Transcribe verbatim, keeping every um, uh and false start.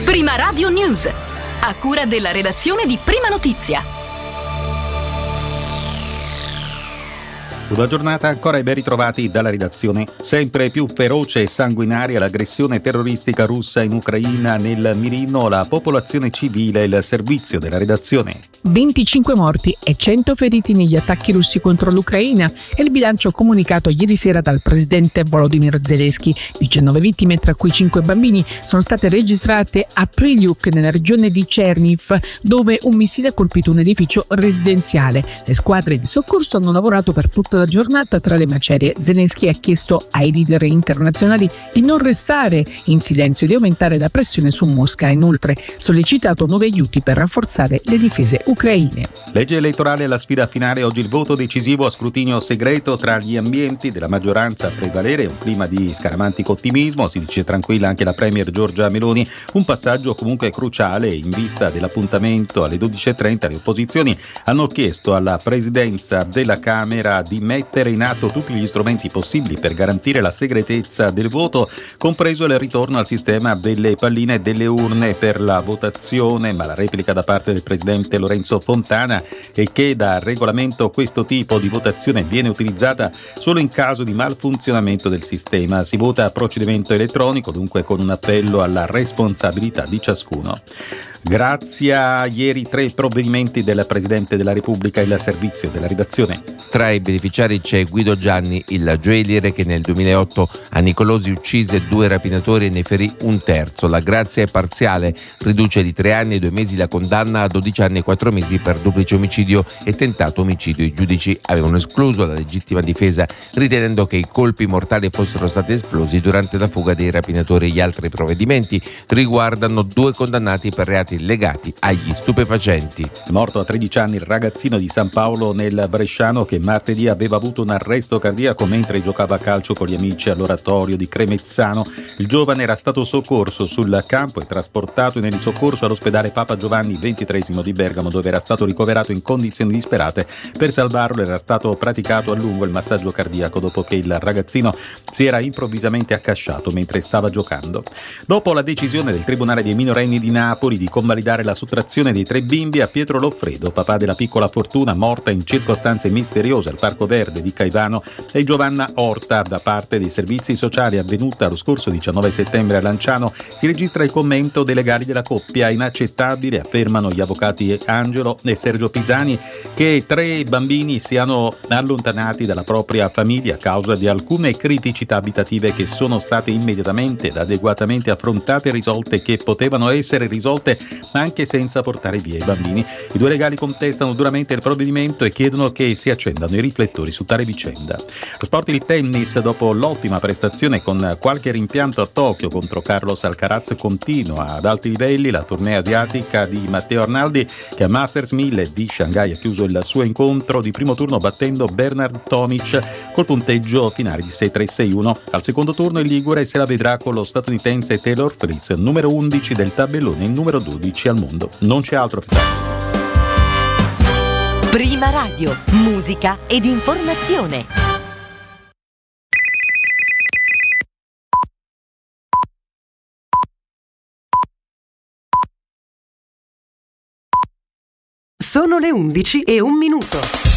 Prima Radio News, a cura della redazione di Prima Notizia. Una giornata ancora e ben ritrovati dalla redazione. Sempre più feroce e sanguinaria l'aggressione terroristica russa in Ucraina, nel mirino la popolazione civile e il servizio della redazione. venticinque morti e cento feriti negli attacchi russi contro l'Ucraina è il bilancio comunicato ieri sera dal presidente Volodymyr Zelensky. diciannove vittime, tra cui cinque bambini, sono state registrate a Prylyuk, nella regione di Cherniv, dove un missile ha colpito un edificio residenziale. Le squadre di soccorso hanno lavorato per tutta la giornata tra le macerie. Zelensky ha chiesto ai leader internazionali di non restare in silenzio e di aumentare la pressione su Mosca. Ha inoltre sollecitato nuovi aiuti per rafforzare le difese ucraine. Legge elettorale alla sfida finale, oggi il voto decisivo a scrutinio segreto tra gli ambienti della maggioranza a prevalere, un clima di scaramantico ottimismo, si dice tranquilla anche la premier Giorgia Meloni, un passaggio comunque cruciale in vista dell'appuntamento alle dodici e trenta. Le opposizioni hanno chiesto alla presidenza della Camera di mettere in atto tutti gli strumenti possibili per garantire la segretezza del voto, compreso il ritorno al sistema delle palline e delle urne per la votazione, ma la replica da parte del presidente Lorenzo Fontana è che da regolamento questo tipo di votazione viene utilizzata solo in caso di malfunzionamento del sistema. Si vota a procedimento elettronico, dunque con un appello alla responsabilità di ciascuno. Grazie a ieri tre provvedimenti del Presidente della Repubblica e il servizio della redazione. Tra i beneficiari c'è Guido Gianni, il joaillier che nel duemilaotto a Nicolosi uccise due rapinatori e ne ferì un terzo. La grazia è parziale, riduce di tre anni e due mesi la condanna a dodici anni e quattro mesi per duplice omicidio e tentato omicidio. I giudici avevano escluso la legittima difesa, ritenendo che i colpi mortali fossero stati esplosi durante la fuga dei rapinatori. Gli altri provvedimenti riguardano due condannati per reati legati agli stupefacenti. È morto a tredici anni il ragazzino di San Paolo nel Bresciano che martedì aveva avuto un arresto cardiaco mentre giocava a calcio con gli amici all'oratorio di Cremezzano. Il giovane era stato soccorso sul campo e trasportato in elisoccorso all'ospedale Papa Giovanni ventitreesimo di Bergamo, dove era stato ricoverato in condizioni disperate. Per salvarlo era stato praticato a lungo il massaggio cardiaco dopo che il ragazzino si era improvvisamente accasciato mentre stava giocando. Dopo la decisione del Tribunale dei minorenni di Napoli di convalidare la sottrazione dei tre bimbi a Pietro Loffredo, papà della piccola Fortuna morta in circostanze misteriose al Parco Verde di Caivano, e Giovanna Orta da parte dei servizi sociali, avvenuta lo scorso diciannove settembre a Lanciano, si registra il commento dei legali della coppia. Inaccettabile, affermano gli avvocati Angelo e Sergio Pisani, che tre bambini siano allontanati dalla propria famiglia a causa di alcune criticità abitative che sono state immediatamente ed adeguatamente affrontate e risolte, che potevano essere risolte ma anche senza portare via i bambini. I due legali contestano duramente il provvedimento e chiedono che si accendano i riflettori su tale vicenda. Lo sport, il tennis, dopo l'ottima prestazione con qualche rimpianto a Tokyo contro Carlos Alcaraz, continua ad alti livelli la tournée asiatica di Matteo Arnaldi, che a Masters mille di Shanghai ha chiuso il suo incontro di primo turno battendo Bernard Tomic col punteggio finale di sei tre sei uno. Al secondo turno il ligure se la vedrà con lo statunitense Taylor Fritz, numero undici del tabellone e numero dodici al mondo. Non c'è altro. Prima Radio, musica ed informazione. Sono le undici e un minuto.